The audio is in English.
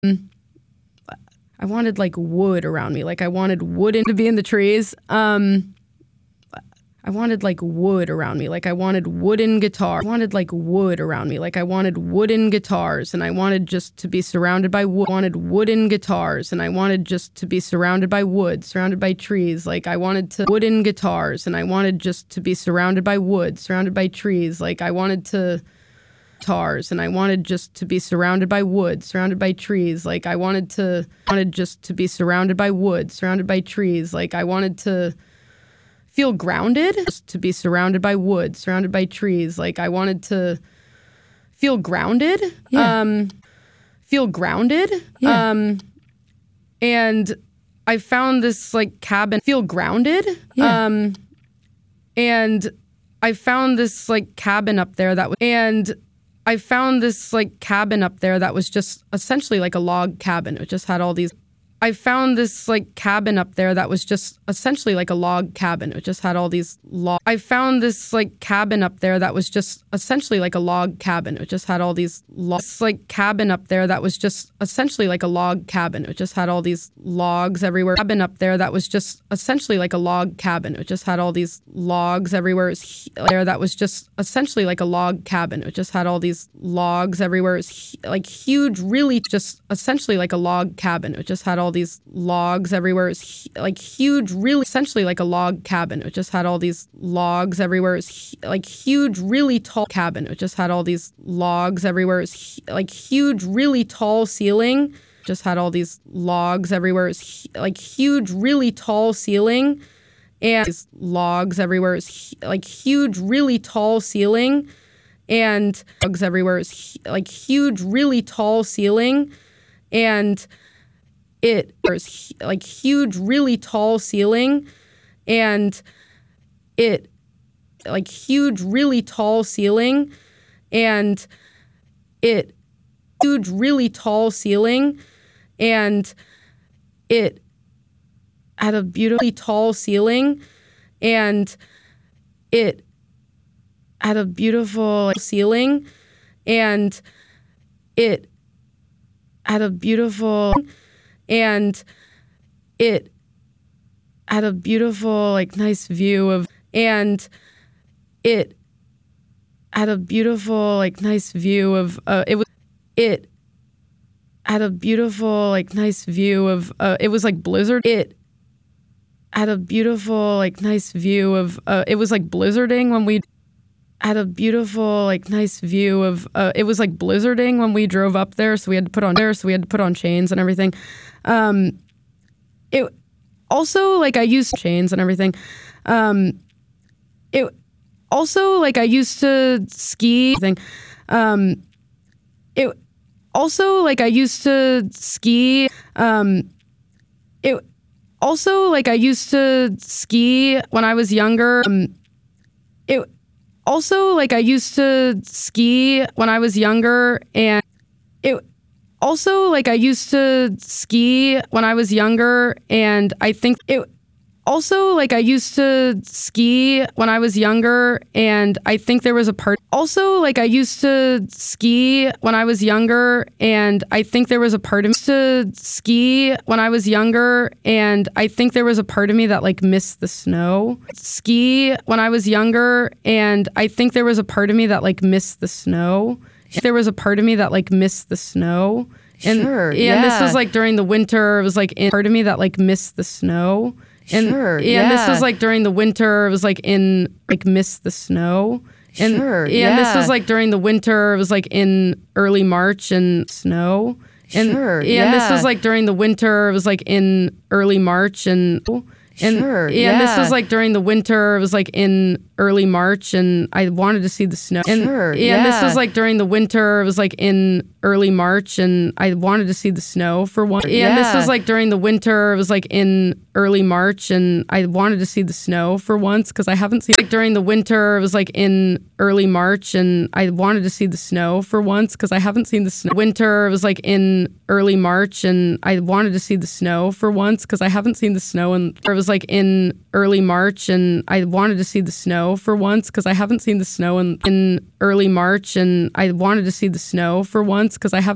I wanted like wood around me. Like I wanted wood to be in the trees. I wanted like wood around me. Like I wanted wooden guitar. I wanted like wood around me. Like I wanted wooden guitars and I wanted just to be surrounded by wood. I wanted wooden guitars and I wanted just to be surrounded by wood, surrounded by trees. Like I wanted to wooden guitars and I wanted just to be surrounded by wood, surrounded by trees. Like I wanted to guitars and I wanted just to be surrounded by wood, surrounded by trees. Like I wanted just to be surrounded by wood, surrounded by trees. Like I wanted to feel grounded, just to be surrounded by wood, surrounded by trees. Like I wanted to feel grounded, feel grounded. Yeah. And I found this like cabin, feel grounded. Yeah. And I found this like cabin up there that was, and I found this like cabin up there that was just essentially like a log cabin. It just had all these. I found this like cabin up there that was just essentially like a log cabin. It just had all these I found this like cabin up there that was just essentially like a log cabin. It just had all these like cabin up there that was just essentially like a log cabin. It just had all these logs everywhere. Cabin up there that was just essentially like a log cabin. It just had all these logs everywhere. There that was just essentially like a log cabin. It just had all these logs everywhere. It was like huge, really just essentially like a log cabin. It just had all these logs everywhere. It was like huge, really essentially like a log cabin. It just had all these logs everywhere. It was like huge, really tall cabin. It just had all these logs everywhere. It was like huge, really tall ceiling. Just had all these logs everywhere. It was like huge, really tall ceiling and these logs everywhere. It was like huge, really tall ceiling and logs everywhere. It was like huge, really tall ceiling and there's like huge, really tall ceiling and it like huge, really tall ceiling and it huge, really tall ceiling and it had a beautifully tall ceiling and it had a beautiful ceiling and it had a beautiful and it had a beautiful, like, nice view of, and it had a beautiful, like, nice view of, it had a beautiful, like, nice view of, it was like blizzard. It had a beautiful, like, nice view of, it was like blizzarding when we had a beautiful, like, nice view of, it was like blizzarding when we drove up there. So we had to put on chains and everything. It also, like, I used chains and everything. It also, like, I used to ski. It also, like, I used to ski. It also, like, I used to ski when I was younger. It also, like, I used to ski when I was younger, and it also, like, I used to ski when I was younger, and I think it also, like, I used to ski when I was younger, and I think there was a part. Also, like, I used to ski when I was younger, and I think there was a part of me to ski when I was younger, and I think there was a part of me that, like, missed the snow. Ski when I was younger, and I think there was a part of me that, like, missed the snow. There was a part of me that, like, missed the snow. And, sure, yeah. And this was, like, during the winter. It was, like, in part of me that, like, missed the snow. And, sure, yeah. And this was, like, during the winter. It was, like, in, like, missed the snow. And, sure, yeah. And this was, like, during the winter. It was, like, in early March and snow. And, sure, yeah. And this was, like, during the winter. It was, like, in early March and sure, yeah. And this was, like, during the winter. It was, like, in early March, and I wanted to see the snow. And, sure, yeah. And this was, like, during the winter. It was, like, in early March, and I wanted to see the snow for one. Yeah. And this was, like, during the winter. It was, like, in early March, and I wanted to see the snow for once because I haven't seen. Like, during the winter. It was, like, in early March, and I wanted to see the snow for once because I haven't seen the snow. Winter. It was, like, in early March, and I wanted to see the snow for once because I haven't seen the snow. And it was, like, in early March, and I wanted to see the snow for once because I haven't seen the snow in early March, and I wanted to see the snow for once because I haven't